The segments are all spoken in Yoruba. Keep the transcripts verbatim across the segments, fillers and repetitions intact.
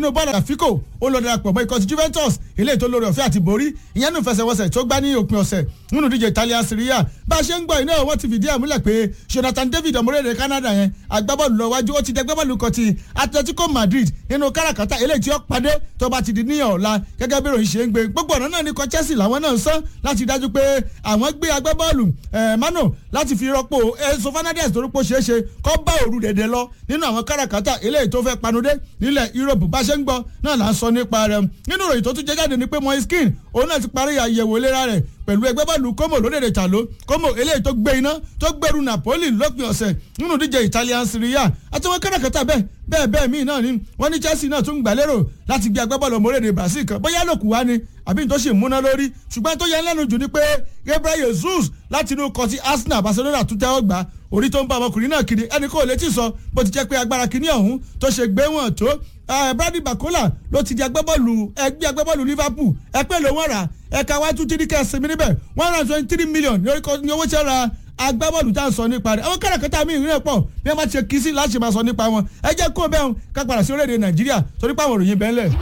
nínú bọ́ọ̀lù àfikò ó lọ darapọ̀ mọ́ ikọ̀ ti Juventus eléyìí tó lórí ọ̀fẹ́ àti borí ìyẹn nù fẹsẹ̀wọnsẹ̀ tó gbá ní òpin ọ̀sẹ̀ nínú ìdíje Italian Serie A bá a ṣe ń gbọ́ iná wọ́n ti fìdí ẹ̀ múlẹ̀ pé Jonathan David ọmọlẹ́dẹ̀ Canada yẹn agbábọ́ọ̀lù lọ wájú ó ti dẹgbẹ́bọ́ọ̀lù kan ti Atletico Madrid nínú káràkátà eléyìí tí ó padé tó bá ti di níyàn ọ̀la gẹ́gẹ́ bí ìròyìn ṣe ń gbé gbogbo ọ̀nà náà ní kọ Chelsea làwọn náà ń sán láti dájú pé àwọn gbé agbábọ́ọ̀lù Mano láti fi rọ́pò Enzo Fernandez torípò ṣeéṣe kọ́ bá òru dẹ̀dẹ̀ lọ nínú àwọn káràkátà eléyìí tó fẹ́ panudé nílẹ̀ Europe bá ṣe ń gbọ́ náà là ń sọ nípa rẹ̀ nínú ìròyìn tó tún jẹ́ jáde ni pé Moise Kean òun náà ti parí àyẹ̀wò ìlera rẹ̀ pẹ̀lú ẹgbẹ́ bọ́ọ̀lù Como lórílẹ̀‐èdè Tàló Como eléyìí tó gbé iná tó gbẹ̀rù Napoli lópin ọ̀sẹ̀ nínú ìdíje Italian Serie A àti wọn káràkátà bẹ́ẹ̀ bẹ́ẹ̀ bẹ́ẹ̀ míì náà ni wọ́n ní Chelsea náà tún gbà lérò láti gbé agbábọ́ọ̀lù ọmọlẹ́dẹ̀ Brazil kan bóyá lòkù wá ni àbí tó ṣe múná lórí ṣùgbọ́n tó yẹ lẹ́nu jù ni pé Gabriel Jesus láti inú kọtí Arsenal Barcelona tún tẹ́wọ́ gbà orí tó ń bá ọmọkùnrin náà kiri ẹni kò létí sọ bó ti jẹ́ pé agbára kìíní ọ̀hún tó ṣe gbé wọn tó Brady Bacola ló ti di agbábọ́ọ̀lù ẹgbẹ́ agbábọ́ọ̀lù Liverpool ẹ̀pẹ́ ló wọ́n rà ẹ̀ka wá tún tírí kẹ́sì mi níbẹ̀ one hundred twenty three million ní owó tí ó ra agbábọ́ọ̀lù tá à ń sọ nípa rẹ̀ àwọn káràkátà mi ìrìn pọ̀ bí wọ́n bá ti ṣe kí sí láti máa sọ nípa wọn ẹ jẹ́ kó bẹ́ẹ̀ ká padà sí orílẹ̀-èdè Nàìjíríà torí pé àwọn òròyìn bẹ́ẹ̀ lẹ̀.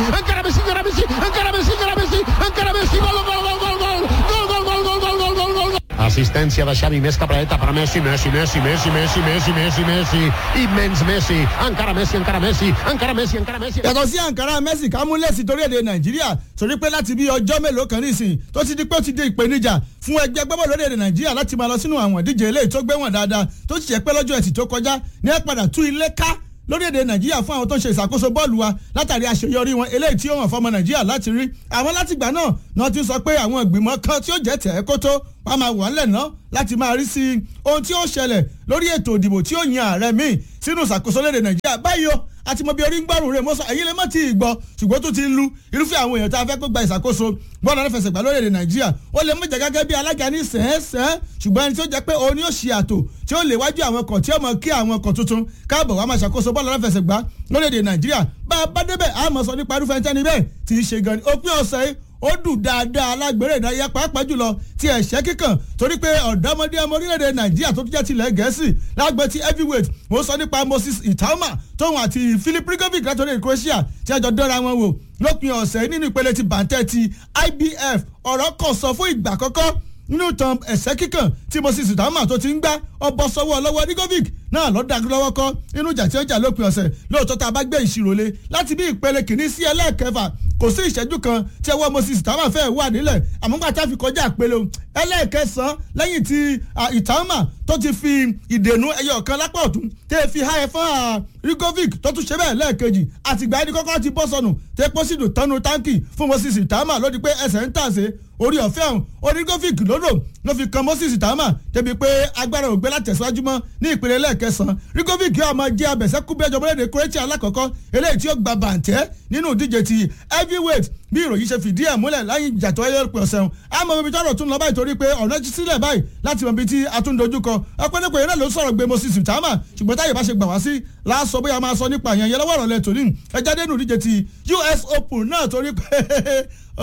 Assistència de Xavi més capradeta per Messi, Messi, Messi, Messi, Messi, Messi, Messi, Messi, immens Messi, encara Messi, encara Messi, encara Messi, encara Messi. Yàtọ̀ sí àǹkárá Messi ká mú lẹ́sìn torí èdè Nàìjíríà torí pé láti bí ọjọ́ mélòó kan nísìn tó ti di pé ó ti di ìpèníjà fún ẹgbẹ́ agbábọ́ọ̀lù lórílẹ̀-èdè Nàìjíríà láti máa lọ sínú àwọn ìdíje eléyìí tó gbé wọn dáadáa tó ti jẹ́ pé lọ́jọ́ ẹtì tó kọjá ní ẹ padà tú ilé ká lórílẹ̀-èdè Nàìjíríà fún àwọn tó ń ṣe ìṣàkóso bọ́ọ̀lù wa látàrí àṣeyọrí wọn eléyìí tí ó hàn fọmọ Nàìjíríà láti rí àwọn látìgbà náà náà ti sọ pé àwọn ìgbìmọ̀ kan tí ó jẹ́ tẹ̀ ẹ́ kó tó wọ́n máa wà ńlẹ̀ náà láti máa rí sí ohun tí ó ṣẹlẹ̀ lórí ètò ìdìbò tí ó yan ààrẹ míì sínú ìṣàkóso lórílẹ̀-èdè Nàìjíríà báyìí o àti mọ bí orí ń gbọ́rùn rẹ̀ mọ́sán èyí lè má ti gbọ́ ṣùgbọ́n tó ti ń lu irúfẹ́ àwọn èèyàn tá a fẹ́ kó gba ìṣàkóso bọ́ọ̀lù aláfẹsẹ̀gbá lórílẹ̀-èdè Nàìjíríà ó lè mú jẹ́ gẹ́gẹ́ bí alága ní sẹ́ẹ̀sẹ́ ṣùgbọ́n ẹni tí ó jẹ́ pé òun ni ó ṣe àtò tí ó lè wájú àwọn kan tí ó mọ kí àwọn kan tuntun káàbọ̀ wá máa ṣàkóso bọ́ọ̀lù aláfẹsẹ̀gbá lórílẹ̀-èdè Nàìjíríà bá a bá débẹ̀ a máa sọ nípa irúfẹ́ ẹni bẹ́ẹ̀ tí í ṣe gan ni òpin ọ̀sẹ̀ yìí ó dùn dáadáa alágbèrè ìdárayá pàápàá jùlọ ti ẹ̀ṣẹ́ kíkàn torí pé ọ̀dọ́mọdé ọmọ orílẹ̀-èdè Nàìjíríà tó tún jẹ́ tilẹ̀ Gẹ̀ẹ́sì lágbẹ́ ti heavyweight mo sọ nípa Moses Itauma tóun àti Filip Rigovic látọ̀rẹ́ Croatia tí ẹjọ́ dọ́ra wọn wò lópin ọ̀sẹ̀ nínú ìpele ti bàǹtẹ́ ti I B F ọ̀rọ̀ kan sọ fún ìgbà àkọ́kọ́ nínú ìtàn ẹ̀ṣẹ́ kíkàn tí Moses Itauma tó ti ń gbá ọbọ̀ sọ́wọ́ lọ́wọ́ Rigovic náà lọ́ọ́ lọ́wọ́ kọ́ nínú ìjà tí ó jà lópin ọ̀sẹ̀ lóòótọ́ tá a bá gbé ìṣirò lé láti bí ìpele kìíní sí ẹlẹ́ẹ̀kẹfà kò sí ìṣẹ́jú kan tí ẹwọ́ Moses Itauma fẹ́ wà nílẹ̀ àmúgbà tá a fi kọjá àpele ẹlẹ́ẹ̀kẹsàn lẹ́yìn tí Itauma tó ti fi ìdènú ẹyọ kan lápá ọ̀tún tẹ́ fi há ẹ fún Rigovic tó tún ṣe bẹ́ẹ̀ lẹ́ẹ̀kejì àtìgbà ẹni kọ́kọ́ ti bọ́ sọnù tẹ́ pọ́ sídò tánu táǹkì fún Moses Itauma ló di pé ẹsẹ̀ ń tàṣe orí ọ̀fẹ́ ọ̀hún orí Rigovic lódò ló fi kan Moses Itauma débi pé agbára ògbé látẹ̀síwájú mọ́ ní ìpele ẹlẹ́ẹ̀kẹsàn Rigovic yóò máa jẹ́ abẹ̀sẹ́kúbẹ́ ìjọba orílẹ̀-èdè Croatia alákọ̀ọ́kọ́ eléyìí tí ó gba bàǹtẹ́ nínú ìdíje ti heavyweight bí ìròyìn ṣe fìdí ẹ̀ múlẹ̀ láyìn ìjàtọ̀ ẹlẹ́pẹ̀ ọ̀sẹ̀ ọ̀hún àmọ́ ibi tọ́rọ̀ tún lọ báyìí torí pé ọ̀nà jí sílẹ̀ báyìí láti mọ̀ ibi tí a tún dojú kọ ọ̀pẹ́lẹ́pẹ̀ yẹn náà ló sọ̀rọ̀ gbé Moses Itauma ṣùgbọ́n táyé bá ṣe gbà wá sí láàsọ bóyá máa sọ nípa àyàn yẹn lọ́wọ́ ìrọ̀lẹ́ tòní ẹja dénú ìdíje ti U S Open náà torí pé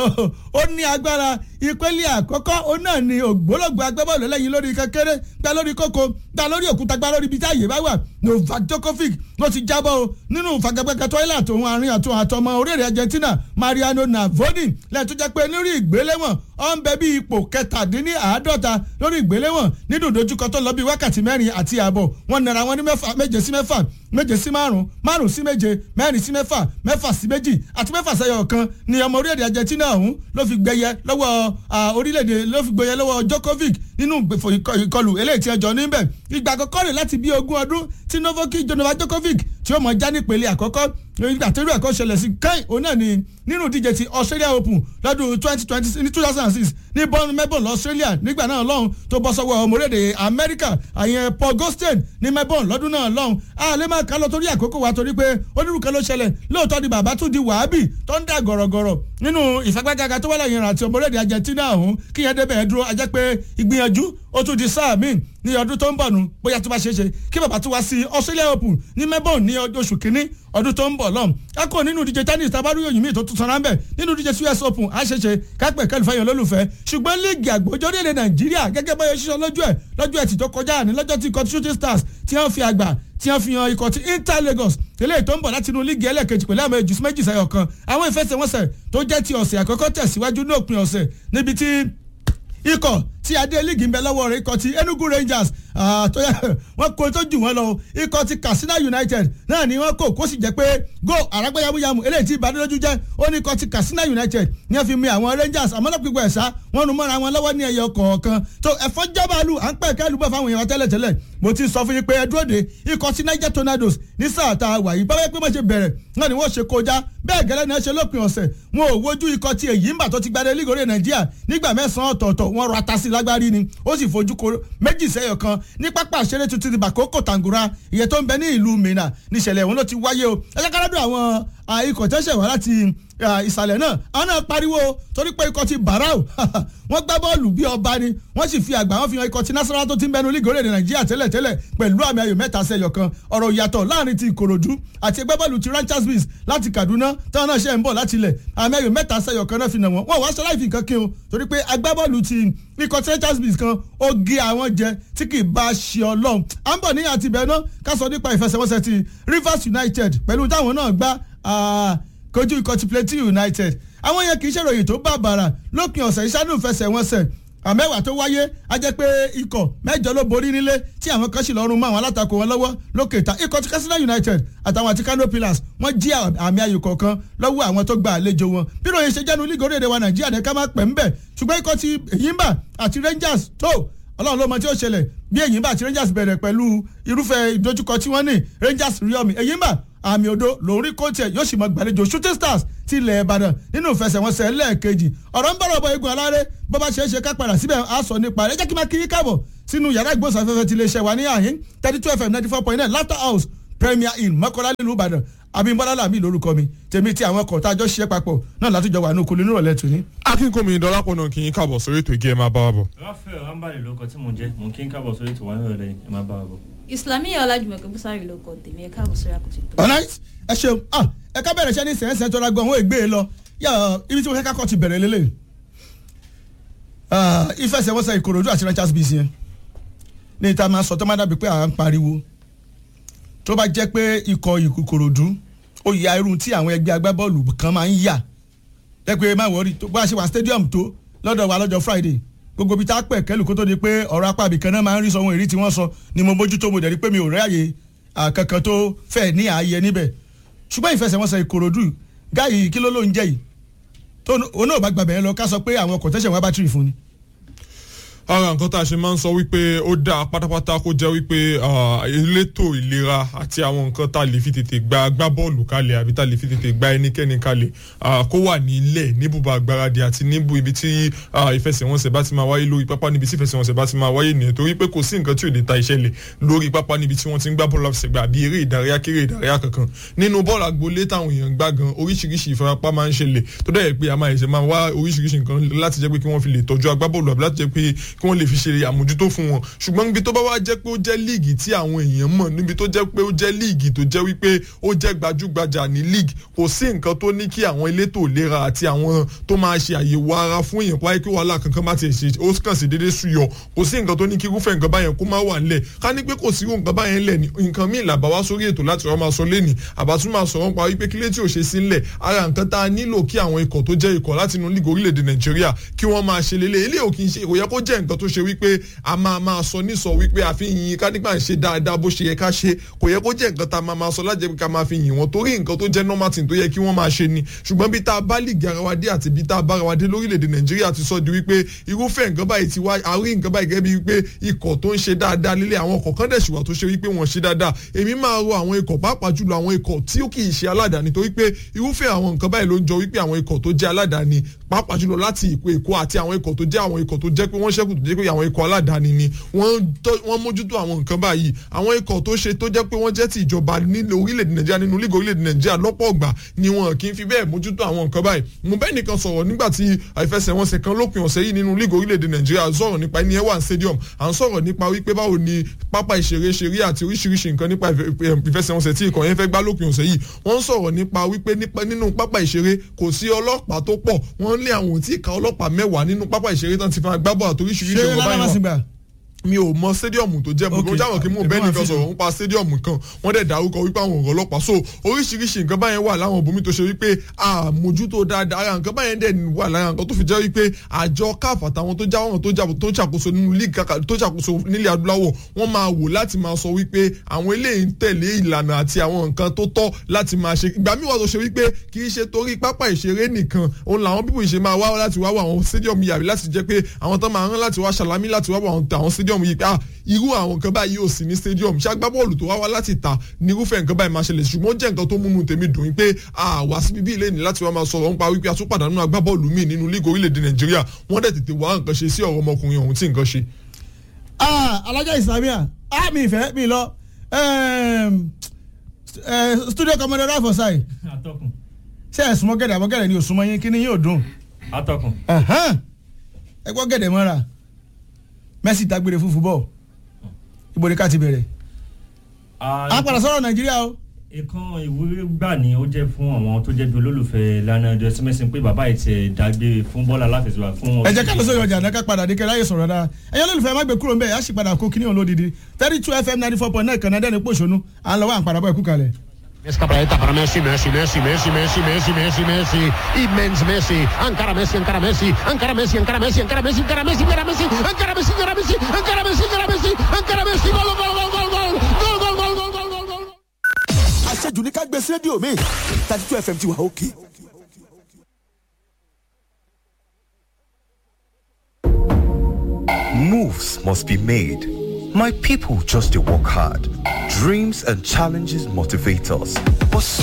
ó ní agbára ìpele àkọ́kọ́ ó náà ní ògbólógbò agbábọ́ọ̀lù lẹ́yìn lórí kékeré gbá lórí kókó gbá lórí òkúta gbá lórí ibi tí àyè bá wà Novak Djokovic ló ti jábọ́ o nínú fagagbága tọ́ílà tòun àárín àtún àtọmọ orílẹ̀-èdè Argentina Mariano Navoni lẹ́yìn tó jẹ́ pé lórí ìgbéléwọ̀n ó ń bẹ bí ipò kẹtàdínláàádọ́ta lórí ìgbéléwọ̀n nínú ìdojúkọ tó lọ bí wákàtí mẹ́rin àti ààbọ̀ wọ́n nara wọn ní mẹ́fà méje sí mẹ́fà méje sí márùn márùn sí méje mẹ́rin sí mẹ́fà mẹ́fà sí méjì àti mẹ́fà sẹ́yọ̀ kan ni ọmọ orílẹ̀-èdè Argentina ọ̀hún ló fi gbẹyẹ lọ́wọ́ orílẹ̀-èdè ló fi gbẹyẹ lọ́wọ́ Djokovic nínú ìkọlù eléyìí tí ẹjọ́ níbẹ̀ ìgbà àkọ́kọ́ rẹ̀ láti bí ogún ọdún tí Novak Djokovic tí ó mọ̀ já nípele àkọ́kọ́ ìgbà tó rí ẹ̀kọ́ ṣẹlẹ̀ sí káì òun náà ni nínú ìdíje ti Australia Open lọ́dún twenty twenty ní two thousand six ní Melbourne Australia nígbà náà lọ́hùn tó bọ́ sọ́wọ́ ọmọ orílẹ̀-èdè Amẹ́ríkà àyẹn Paul Goldstein ní Melbourne lọ́dún náà lọ́hùn àlẹ́ máa kà lọ torí àkókò wa torí pé onírúkẹ́ ló ṣẹlẹ̀ lóòótọ́ ni bàbá tún di wàhábì tó ń dà gọ̀rọ̀gọ̀rọ̀ nínú ìfagbágaga tó wà lẹ́yìn àti ọmọ orílẹ̀-èdè Argentina ọ̀hún kí yẹn débẹ̀ dúró ajẹ́ pé ìgbìyànjú ó tún di sáà míì ní ọdún tó ń bọ̀ nù bóyá tó bá ṣeé ṣe kí bàbá tún wá sí Australia Open ní Melbourne ní oṣù kínní ọdún tó ń bọ̀ lọ́m akọ nínú ìdíje tennis tabaruyo yìí mi tó tún sanra ń bẹ̀ nínú ìdíje U S Open àṣeṣe kápẹ́ kẹlifáyọ̀ lólùfẹ́ ṣùgbọ́n líìgì àgbọ̀jọ́ orílẹ̀ Nàìjíríà gẹ́gẹ́ báyọ̀ ṣiṣọ́ lọ́jọ́ ẹ̀ lọ́jọ́ ẹtì tó kọjá ní lọ́jọ́ tí ikọ̀ Shooting Stars tí wọ́n fi àgbà tí wọ́n fi hàn ikọ̀ tí Inter Lagos eléyìí tó ń bọ̀ láti inú líìgì ẹlẹ́ẹ̀kejì pẹ̀lú àmì ẹ̀jú méjì sẹ́yọ̀ kan àwọn ìfẹsẹ̀wọnsẹ̀ tó jẹ́ ti ọ̀sẹ̀ àkọ́kọ́ tẹ̀síwájú ní òpin ọ̀sẹ̀ níbi tí ikọ̀ tí adé líìgì ń bẹ lọ́wọ́ rẹ̀ ikọ̀ ti Enugu Rangers tó yẹ wọ́n kó tó jù wọ́n lọ ikọ̀ ti Katsina United náà ni wọ́n kó kó sì jẹ́ pé go àràgbé yamuyamu eléyìí tí ìbádọ́lójú jẹ́ ó ní ikọ̀ ti Katsina United ní wọ́n fi mi àwọn Rangers àmọ́lọ́pìpọ̀ ẹ̀sà wọ́n nu mọ́ra wọn lọ́wọ́ ní ẹyọ kọ̀ọ̀kan tó ẹ̀fọ́ jábàálù à ń pẹ́ kẹ́lù bọ́ fáwọn èèyàn tẹ́lẹ̀tẹ́lẹ̀ mo ti sọ fún yín pé ẹ dúró de ikọ̀ ti Niger Tornadoes ní sáà tá a wà yìí báwẹ́ pé wọ́n ṣe bẹ̀rẹ̀ náà ni wọ́n ṣe kọjá bẹ́ẹ̀ gẹ́lẹ́ náà ṣe lópin ọ̀sẹ̀ wọn ò wojú ikọ̀ ti Èyímbà tó ti gbadé lígò orí Nàìjíríà nígbà mẹ́sàn-án ọ̀tọ̀ọ̀tọ̀ wọn rọ atasi lágbárí ni ó sì fojú ko méjì sẹ́yọ̀ kan ní pápá àṣẹrẹ́ tuntun ti Bàkókò Tàǹgùrà ìyẹn tó ń bẹ ní ìlú Minna níṣẹ̀lẹ̀ òun ló ti wáyé o ẹ jẹ́ ká lọ́dọ̀ àwọn ikọ̀ tẹ́sẹ̀ wá láti ìsàlẹ̀ náà àwọn náà pariwo torí pé ikọ̀ ti Barau wọ́n gbá bọ́ọ̀lù bí ọba ni wọ́n sì fi àgbà wọn fi hàn ikọ̀ ti Nasarawa tó ti ń bẹnu lígò orílẹ̀-èdè Nàìjíríà tẹ́lẹ̀tẹ́lẹ̀ pẹ̀lú àmì ayò mẹ́ta sẹ́yọ̀ kan ọ̀rọ̀ ìyàtọ̀ láàrin ti Ìkòròdú àti ẹgbẹ́ bọ́ọ̀lù ti Ranchers Bees láti Kaduna táwọn náà ṣe ń bọ̀ láti ilẹ̀ àmì ayò mẹ́ta sẹ́yọ̀ kan náà fi nà wọ́n wọ́n wá sọ láì fi nǹkan kí o torí pé agbábọ́ọ̀lù ti ikọ̀ ti Ranchers Bees kan ó gé àwọn jẹ tí kì í bá ṣe Ọlọ́run à ń bọ̀ ní àti ibẹ̀ náà ká sọ nípa ìfẹsẹ̀wọnsẹ̀ ti Rivers United pẹ̀lú táwọn náà gbá kojú ikọ̀ ti Plateau United àwọn yẹn kì í ṣèròyìn tó bá bàrà lópin ọ̀sẹ̀ ìṣáájú ìfẹsẹ̀wọnsẹ̀ àmẹ́wàá tó wáyé a jẹ́ pé ikọ̀ mẹ́jọ ló borí nílé tí àwọn kan sì lọ́rùn mọ́ àwọn alátakò wọn lọ́wọ́ lókè ta ikọ̀ ti Katsina United àtàwọn àti Kano Pillars wọ́n jí àmì ayò kọ̀ọ̀kan lọ́wọ́ àwọn tó gba àlejò wọn bí ròyìn ṣe jẹ́nu lígò orílẹ̀-èdè wa Nàìjíríà ní ká má pẹ́ ń bẹ̀ ṣùgbọ́n ikọ̀ ti Èyímbà àti Rangers tó Ọlọ́run ló mọ tí ó ṣẹlẹ̀ bí Èyímbà àti Rangers bẹ̀rẹ̀ pẹ̀lú irúfẹ́ ìdojúkọ tí wọ́n ní Rangers rí ọmọ Èyímbà àmì odò lórí kóòtù ẹ̀ yóò sì mọ gbàlejò Shooting Stars ti ilẹ̀ Ìbàdàn nínú ìfẹsẹ̀wọnsẹ̀ lẹ́ẹ̀kejì ọ̀rọ̀ ń bọ̀rọ̀ bọ egun aláré bó bá ṣe é ṣe ká padà síbẹ̀ á sọ nípa rẹ̀ ẹ jẹ́ kí n máa kí yín káàbọ̀ sínú yàrá ìgbóhùnsáfẹ́fẹ́ ti iléeṣẹ́ wa ní àhín thirty two F M ninety four point nine Laughter House Premier Hill Mọ́kọ́lá nílùú Ìbàdàn Abímbọ́lá Làmí lórúkọ mi tèmi tí àwọn ọkọ̀ tá a jọ ṣiṣẹ́ papọ̀ náà látijọ́ wà ní okòó nínú ìrọ̀lẹ́ tòní. akínkùnmí dọ́lápọ̀ náà kì í káàbọ̀ sórí ètò ìgé ẹ máa bá wa bọ̀. Rafael Ambali ló kọ tí mò ń jẹ́ mò ń kí n káàbọ̀ sórí ètò wà ní ìrọ̀lẹ́ ẹ máa bá wa bọ̀. Islamiyah Ọlájùmọ̀kẹ́ Búsárì ló kọ tèmi ẹ káàbọ̀ sórí àkótó ètò. ọ̀nà ẹ ṣeun ẹ ká bẹ̀rẹ̀ iṣẹ́ ní sẹ́yìnsẹ́ tó ragbọ́n òun ègbé lọ ibi tí mo fẹ́ ká kọ́ ti bẹ̀rẹ̀ lélẹ̀ ìfẹsẹ̀wọnsẹ̀ Ìkòròdú àti Ranchers Bees yẹn ní ìta máa sọ tó máa dàbí pé à ń pariwo tó bá jẹ́ pé ikọ̀ Ìkòròdú ó ya irun tí àwọn ẹgbẹ́ agbábọ́ọ̀lù kan máa ń yà lẹ́pẹ́ má wọ́ọ́rì tó bá ṣe wà stadium tó lọ́dọ̀ wa lọ́jọ́ Friday gbogbo ibi tá a pẹ̀ kẹ́lù kó tó di pé ọ̀rọ̀ apá ibìkan náà máa ń rí sọ ohun èrí tí wọ́n sọ ni mo mójútó mo dẹ̀ rí pé mi ò ráyè kankan tó fẹ́ ní ààyè níbẹ̀ ṣùgbọ́n ìfẹsẹ̀wọnsẹ̀ Ìkòròdú gáyì kí ló ló ń jẹ́ yìí tó òun náà bá gbàgbẹ́ yẹn lọ ká sọ pé àwọn ọkọ̀ tẹ́sẹ̀ wọn bá tìrì fún ni. ara nǹkan tá a ṣe máa ń sọ wípé ó dáa pátápátá kó jẹ́ wípé elétò ìlera àti àwọn nǹkan tá a lè fi tètè gba agbábọ́ọ̀lù kalẹ̀ àbí tá a lè fi tètè gba ẹnikẹ́ni kalẹ̀ kó wà nílẹ̀ níbùbà àgbáradì àti níbu ibi tí ìfẹsẹ̀wọnsẹ̀ bá ti máa wáyé lórí pápá níbi tí ìfẹsẹ̀wọnsẹ̀ bá ti máa wáyé nìyẹn torí pé kò sí nǹkan tí ò lè ta ìṣẹ̀lẹ̀ lórí pápá níbi tí wọ́n ti ń gbá bọ́ọ̀lù àfẹsẹ̀gbá àbí eré ìdárayá kéré ìdárayá kankan nínú bọ́ọ̀lù àgbolé táwọn èèyàn gbá gan oríṣiríṣi ìfarapa máa ń ṣẹlẹ̀ tó dẹ̀ pé a máa ẹ̀ṣẹ̀ máa wá oríṣiríṣi nǹkan láti jẹ́ pé kí wọ́n fi lè tọ́jú agbábọ́ọ̀lù àbí láti jẹ́ pé kí wọ́n lè fi ṣe àmójútó fún wọn ṣùgbọ́n níbi tó bá wá jẹ́ pé ó jẹ́ líìgì tí àwọn èèyàn mọ̀ níbi tó jẹ́ pé ó jẹ́ líìgì tó jẹ́ wípé ó jẹ́ gbajúgbajà ní líìgì kò sí nǹkan tó ní kí àwọn elétò ìlera àti àwọn tó máa ṣe àyẹ̀wò ara fún èèyàn wáyé kí wàhálà kankan má ti ṣe ó kàn sí déédéé súyọ kò sí nǹkan tó ní kí irúfẹ́ nǹkan báyẹn kó má wà nílẹ̀ ká ní pé kò sí irú nǹkan báyẹn lẹ̀ ní nǹkan míì làbá wá sórí ètò láti wá máa sọ lẹ́nì àbátún máa sọ̀rọ̀ pa wípé kílé tí ò ṣe sí nílẹ̀ ara nǹkan tá a nílò kí àwọn ikọ̀ tó jẹ́ ikọ̀ láti inú líìgì orílẹ̀-èdè Nàìjíríà kí wọ́n máa ṣe lélẹ̀ ilé òkì ṣe kò yẹ kó jẹ́ nǹkan tó ṣe wípé a máa máa sọ nísọ wípé àfihàn ká nígbà ń ṣe dáadáa bó ṣe yẹ ká ṣe kò yẹ kó jẹ́ nǹkan tá a máa máa sọ lájẹ́ pé ká máa fi yìn wọ́n torí nǹkan tó jẹ́ normal thing tó yẹ kí wọ́n máa ṣe ni ṣùgbọ́n bí tá a bá líìgì ara wa dé àti bí tá a bá ara wa dé lórílẹ̀‐èdè Nàìjíríà ti sọ di wípé irúfẹ́ nǹkan báyìí ti wá àrí nǹkan báyìí gẹ́gẹ́ bí wípé ikọ̀ tó ń ṣe dáadáa lílé àwọn ọkọ̀ kan dẹ̀ ṣùgbọ́n tó ṣe wípé wọ́n ṣe dáadáa èmi máa rọ àwọn ikọ̀ pàápàá jùlọ àwọn ikọ̀ tí ó kì í ṣe aládàáni torí pé irúfẹ́ àwọn nǹkan báyìí ló ń jọ wípé àwọn ikọ̀ tó jẹ́ aládàáni pàápàá jùlọ láti ìpò Èkó àti àwọn ikọ̀ tó jẹ́ àwọn ikọ̀ tó jẹ́ pé wọ́n ṣẹ́kù tó jẹ́ pé àwọn ikọ̀ aládàáni ni wọ́n mójútó àwọn nǹkan báyìí àwọn ikọ̀ tó ṣe tó jẹ́ pé wọ́n jẹ́ ti ìjọba nílẹ̀ orílẹ̀-èdè Nàìjíríà nínú lígò orílẹ̀-èdè Nàìjíríà lọ́pọ̀ ọ̀gbà ni wọn kì í fi bẹ́ẹ̀ mójútó àwọn nǹkan báyìí mo bẹ́ẹ̀ nìkan sọ̀rọ̀ nígbà tí ìfẹsẹ̀wọnsẹ̀ kan lópin ọ̀sẹ̀ yìí nínú lígò orílẹ̀-èdè Nàìjíríà sọ̀rọ̀ nípa ẹni ẹwà stadium à ń sọ̀rọ̀ nípa wípé báwo ni pápá ìṣeré ṣeré àti oríṣiríṣi nǹkan nípa ìfẹsẹ̀wọnsẹ̀ tí ikọ̀ yẹn fẹ́ gbá lópin ọ̀sẹ̀ yìí wọ́n sọ̀rọ̀ nípa wípé nínú pápá ìṣeré kò sí ọlọ́pàá tó pọ̀ wọ́n lé àwọn tí ìka ọlọ́pàá mẹ́wàá nínú pápá ìṣeré tán ti fa gbábọ̀ àti oríṣiríṣi ọ̀rọ̀ báyìí mi ò mọ stadium tó jẹ́ bó jáwọ́ kí mò ń bẹ́ẹ̀ nìkan sọ̀rọ̀ ń pa stadium kan wọ́n dẹ̀ dárúkọ wípé àwọn ọ̀rọ̀ ọlọ́pàá so oríṣiríṣi nǹkan báyẹn wà láwọn ibòmí tó ṣe wípé àmójútó dáadáa ara nǹkan báyẹn dẹ̀ wà lára nǹkan tó fi jẹ́ wípé àjọ C A F àtàwọn tó jáwọ́ tó jábọ̀ tó ṣàkóso nínú league tó ṣàkóso nílẹ̀ adúláwọ̀ wọ́n máa wò láti máa sọ wípé àwọn eléyìí ń tẹ̀lé ìlànà àti àwọn nǹkan tó tọ́ láti máa ṣe ìgbà míì wà tó ṣe wípé kì í ṣe torí pápá ìṣeré nìkan òun làwọn bíbò ìṣe máa wá láti wá wọ àwọn stadium yìí àbí láti jẹ́ pé àwọn tó máa rán láti wá ṣàlámí láti wá wọ àwọn stadium yìí pé irú àwọn nǹkan báyìí ò sí ní stadium ṣàgbá bọ́ọ̀lù tó wá wá láti ta nírúfẹ́ nǹkan báyìí máa ṣẹlẹ̀ ṣùgbọ́n jẹ́ nǹkan tó múnú tèmi dùn pé àwa síbi bí ilé ní láti wá máa sọ̀rọ̀ nípa wípé àtúpàdánù agbábọ́ọ̀lù míì nínú líìgì orílẹ̀-èdè Nàìjíríà wọ́n dẹ̀ tètè wá nǹkan ṣe sí ọ̀rọ̀ ọmọkùnrin ọ̀hún tí nǹkan ṣe. alájà Islamia mi ìfẹ́ mi lọ studio commander Ralph Osai ṣe ẹ̀ súnmọ́ gẹ̀dẹ̀ àbọ̀gẹ̀dẹ̀ ni òsúnmọ́ yín kí ni yóò dùn. atọ́kùn. ẹ gbọ́ gẹ̀dẹ̀ mọ́ra Messi dágbére fún fúbọ̀ ibo ni ká ti bẹ̀rẹ̀. a padà sọ̀rọ̀ Nàìjíríà o. ìkan ìwúrí gbà ní ó jẹ́ fún àwọn tó jẹ́ bí olólùfẹ́ Lionel Messi pé bàbá yìí ti dágbére fún bọ́ọ̀lù aláfẹsẹ̀wá fún. ẹ jẹ́ ká lọ sórí ọjà náà ká padà dé kẹ́láyè sọ̀rọ̀ dáa ẹ̀yọ́ olólùfẹ́ má gbé kúrò ń bẹ̀ yá sì padà kó kíní òun lódìdí thirty two F M ninety four point nine kan náà dẹ́ni pòṣónú à ń lọ wá à ń padà bọ̀ ẹ̀kú kalẹ̀. Escapaleta para Messi, Messi, Messi, Messi, Messi, Messi, Messi, Messi, immens Messi, encara Messi, encara Messi, encara Messi, encara Messi, encara Messi, encara Messi, encara Messi, encara Messi, encara Messi, encara Messi, encara Messi, encara Messi, gol, gol, gol, gol, gol, gol, gol, gol, gol, gol, gol, gol. Àṣejù ní ká gbé sí rédíò mi thirty two F M ti wà òkè. Moves must be made. My people just to work hard. Dreams and challenges motivate us. But so